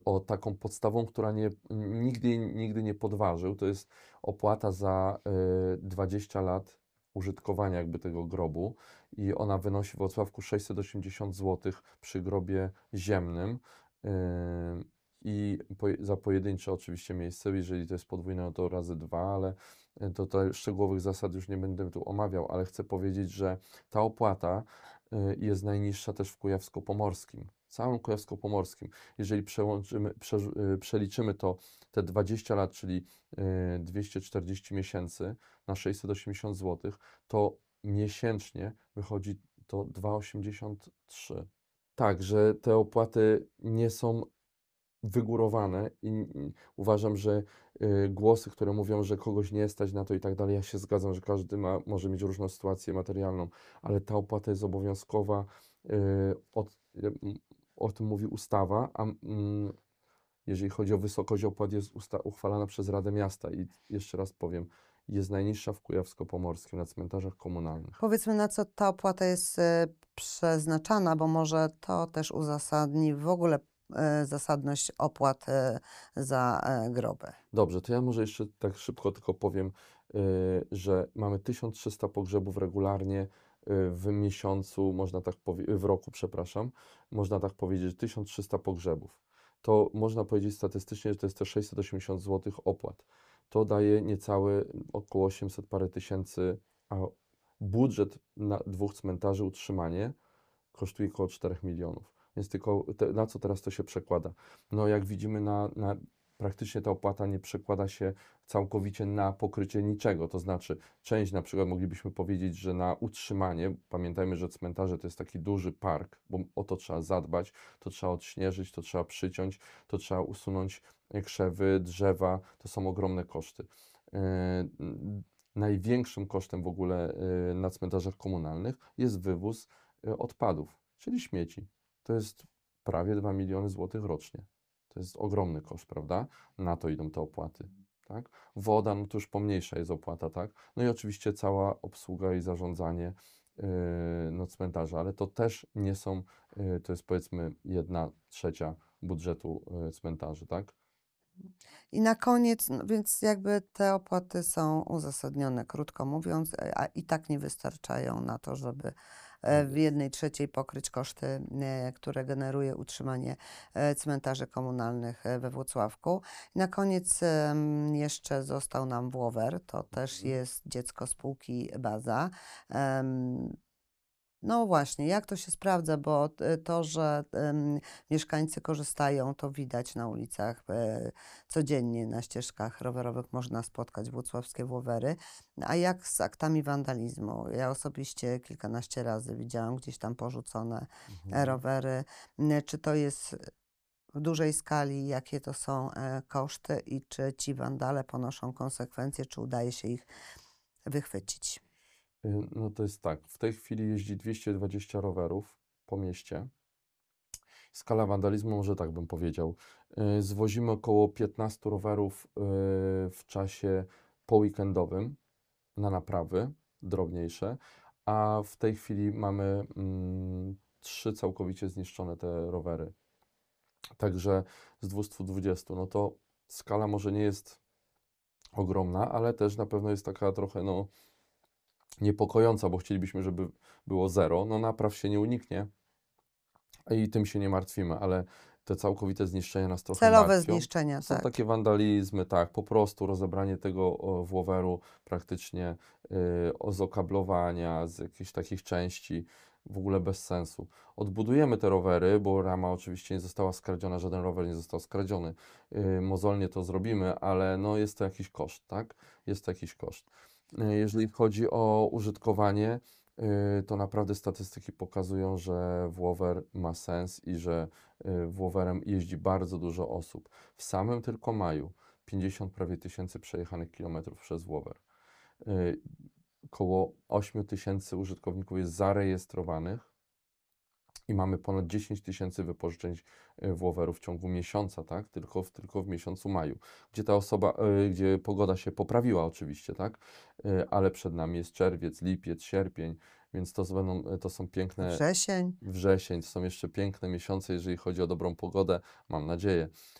o taką podstawą, która nigdy nie podważył, to jest opłata za 20 lat użytkowania jakby tego grobu i ona wynosi w Włocławku 680 zł przy grobie ziemnym. y, I za pojedyncze oczywiście miejsce, jeżeli to jest podwójne, no to razy dwa, ale to tutaj szczegółowych zasad już nie będę tu omawiał, ale chcę powiedzieć, że ta opłata jest najniższa też w Kujawsko-Pomorskim, całym Kujawsko-Pomorskim. Jeżeli przeliczymy to te 20 lat, czyli 240 miesięcy na 680 zł, to miesięcznie wychodzi to 2,83. Tak, że te opłaty nie są wygórowane i uważam, że głosy, które mówią, że kogoś nie stać na to i tak dalej, ja się zgadzam, że każdy może mieć różną sytuację materialną, ale ta opłata jest obowiązkowa, y, o tym mówi ustawa, a jeżeli chodzi o wysokość opłat, jest uchwalana przez Radę Miasta i jeszcze raz powiem, jest najniższa w Kujawsko-Pomorskim na cmentarzach komunalnych. Powiedzmy, na co ta opłata jest przeznaczana, bo może to też uzasadni w ogóle zasadność opłat za groby. Dobrze, to ja może jeszcze tak szybko tylko powiem, że mamy 1300 pogrzebów regularnie w miesiącu, można tak powiedzieć, w roku, przepraszam, można tak powiedzieć, 1300 pogrzebów. To można powiedzieć statystycznie, że to jest te 680 zł opłat. To daje niecałe około 800 parę tysięcy, a budżet na dwóch cmentarzy utrzymanie kosztuje około 4 milionów. Więc tylko na co teraz to się przekłada? No jak widzimy praktycznie ta opłata nie przekłada się całkowicie na pokrycie niczego. To znaczy część na przykład moglibyśmy powiedzieć, że na utrzymanie, pamiętajmy, że cmentarze to jest taki duży park, bo o to trzeba zadbać, to trzeba odśnieżyć, to trzeba przyciąć, to trzeba usunąć krzewy, drzewa, to są ogromne koszty. Największym kosztem w ogóle na cmentarzach komunalnych jest wywóz odpadów, czyli śmieci. To jest prawie 2 miliony złotych rocznie. To jest ogromny koszt, prawda? Na to idą te opłaty, tak? Woda, no to już pomniejsza jest opłata, tak? No i oczywiście cała obsługa i zarządzanie no, cmentarza, ale to też nie są, to jest powiedzmy 1/3 budżetu cmentarzy, tak? I na koniec, no więc jakby te opłaty są uzasadnione, krótko mówiąc, a i tak nie wystarczają na to, żeby Tak w jest. 1/3 pokryć koszty, które generuje utrzymanie cmentarzy komunalnych we Włocławku. I na koniec jeszcze został nam Włower, to też Mhm. jest dziecko spółki Baza. No właśnie, jak to się sprawdza, bo to, że mieszkańcy korzystają, to widać na ulicach codziennie, na ścieżkach rowerowych można spotkać włocławskie Włowery. A jak z aktami wandalizmu? Ja osobiście kilkanaście razy widziałam gdzieś tam porzucone Mhm. rowery. Czy to jest w dużej skali, jakie to są koszty i czy ci wandale ponoszą konsekwencje, czy udaje się ich wychwycić? No to jest tak, w tej chwili jeździ 220 rowerów po mieście. Skala wandalizmu, może tak bym powiedział. Zwozimy około 15 rowerów w czasie poweekendowym na naprawy drobniejsze, a w tej chwili mamy 3 całkowicie zniszczone te rowery. Także z 220, no to skala może nie jest ogromna, ale też na pewno jest taka trochę no, niepokojąca, bo chcielibyśmy, żeby było zero. No napraw się nie uniknie, i tym się nie martwimy, ale te całkowite zniszczenia nas trochę Celowe martwią. zniszczenia, Są tak. takie wandalizmy, tak, po prostu rozebranie tego włoweru praktycznie z okablowania, z jakichś takich części, w ogóle bez sensu. Odbudujemy te rowery, bo rama oczywiście nie została skradziona, żaden rower nie został skradziony. Mozolnie to zrobimy, ale no jest to jakiś koszt, tak? Jest to jakiś koszt. Jeżeli chodzi o użytkowanie, to naprawdę statystyki pokazują, że Włower ma sens i że Włowerem jeździ bardzo dużo osób. W samym tylko maju 50 prawie tysięcy przejechanych kilometrów przez Włower. Y, Około 8 tysięcy użytkowników jest zarejestrowanych i mamy ponad 10 tysięcy wypożyczeń Włoweru w ciągu miesiąca, tak? Tylko w miesiącu maju, gdzie ta osoba, gdzie pogoda się poprawiła oczywiście, tak? Ale przed nami jest czerwiec, lipiec, sierpień. więc to są piękne Wrzesień. wrzesień, to są jeszcze piękne miesiące, jeżeli chodzi o dobrą pogodę, mam nadzieję.